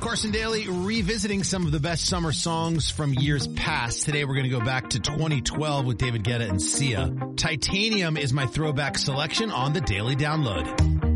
Carson Daly revisiting some of the best summer songs from years past. Today we're going to go back to 2012 with David Guetta and Sia. Titanium is my throwback selection on the Daily Download.